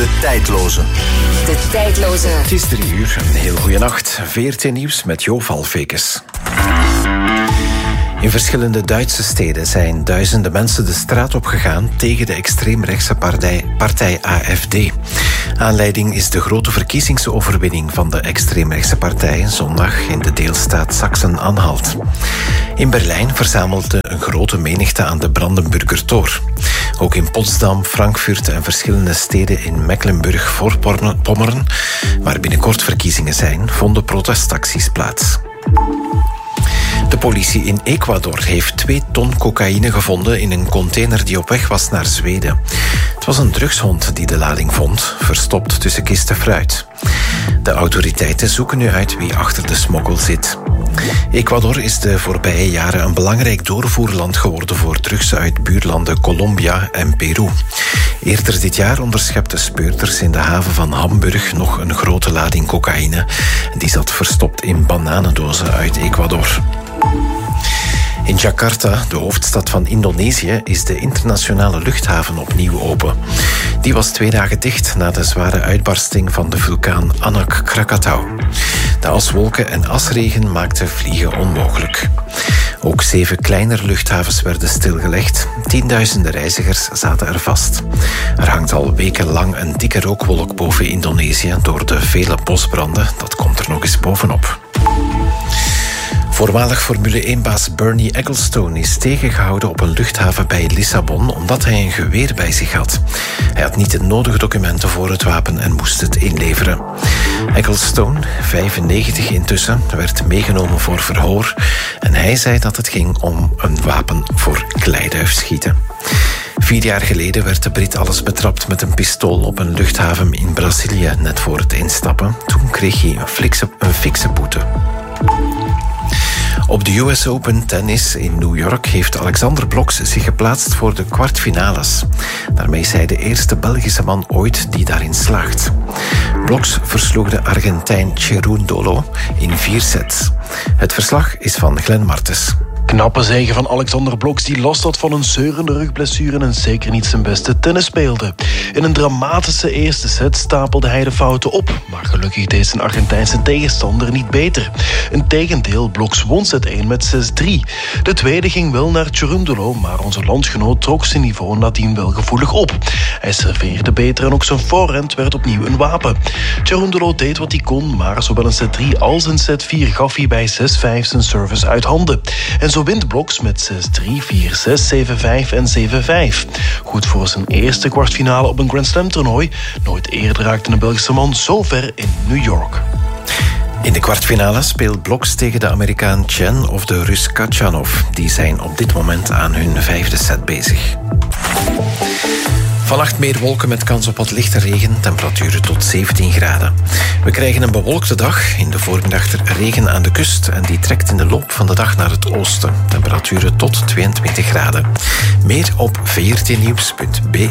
De tijdloze. De tijdloze. Het is 3 uur, een heel goede nacht. VRT Nieuws met Jo Valfekes. In verschillende Duitse steden zijn duizenden mensen de straat opgegaan tegen de extreemrechtse partij AfD. Aanleiding is de grote verkiezingsoverwinning van de extreemrechtse partij zondag in de deelstaat Sachsen-Anhalt. In Berlijn verzamelde een grote menigte aan de Brandenburger Tor. Ook in Potsdam, Frankfurt en verschillende steden in Mecklenburg-Vorpommern, waar binnenkort verkiezingen zijn, vonden protestacties plaats. De politie in Ecuador heeft 2 ton cocaïne gevonden in een container die op weg was naar Zweden. Het was een drugshond die de lading vond, verstopt tussen kisten fruit. De autoriteiten zoeken nu uit wie achter de smokkel zit. Ecuador is de voorbije jaren een belangrijk doorvoerland geworden voor drugs uit buurlanden Colombia en Peru. Eerder dit jaar onderschepten speurders in de haven van Hamburg nog een grote lading cocaïne. Die zat verstopt in bananendozen uit Ecuador. In Jakarta, de hoofdstad van Indonesië, is de internationale luchthaven opnieuw open. Die was 2 dagen dicht na de zware uitbarsting van de vulkaan Anak Krakatau. De aswolken en asregen maakten vliegen onmogelijk. Ook 7 kleinere luchthavens werden stilgelegd. Tienduizenden reizigers zaten er vast. Er hangt al wekenlang een dikke rookwolk boven Indonesië door de vele bosbranden. Dat komt er nog eens bovenop. Voormalig Formule 1-baas Bernie Ecclestone is tegengehouden op een luchthaven bij Lissabon omdat hij een geweer bij zich had. Hij had niet de nodige documenten voor het wapen en moest het inleveren. Ecclestone, 95 intussen, werd meegenomen voor verhoor en hij zei dat het ging om een wapen voor kleiduifschieten. 4 jaar geleden werd de Brit alles betrapt met een pistool op een luchthaven in Brazilië net voor het instappen. Toen kreeg hij een fikse boete. Op de US Open tennis in New York heeft Alexander Bloksch zich geplaatst voor de kwartfinales. Daarmee is hij de eerste Belgische man ooit die daarin slaagt. Bloksch versloeg de Argentijn Cerundolo in 4 sets. Het verslag is van Glenn Martens. Knappe zege van Alexander Bloksch, die last had van een zeurende rugblessure en zeker niet zijn beste tennis speelde. In een dramatische eerste set stapelde hij de fouten op, maar gelukkig deed zijn Argentijnse tegenstander niet beter. Integendeel, Bloksch won set 1 met 6-3. De tweede ging wel naar Cerundolo, maar onze landgenoot trok zijn niveau nadien wel gevoelig op. Hij serveerde beter en ook zijn voorhand werd opnieuw een wapen. Cerundolo deed wat hij kon, maar zowel in set 3 als in set 4 gaf hij bij 6-5 zijn service uit handen. En zo wint Bloksch met 6-3, 4-6, 7-5 en 7-5. Goed voor zijn eerste kwartfinale op een Grand Slam toernooi. Nooit eerder raakte een Belgische man zo ver in New York. In de kwartfinale speelt Bloksch tegen de Amerikaan Chen of de Rus Kachanov. Die zijn op dit moment aan hun 5e set bezig. Vannacht meer wolken met kans op wat lichte regen, temperaturen tot 17 graden. We krijgen een bewolkte dag, in de voormiddag regen aan de kust en die trekt in de loop van de dag naar het oosten. Temperaturen tot 22 graden. Meer op vrtnieuws.be.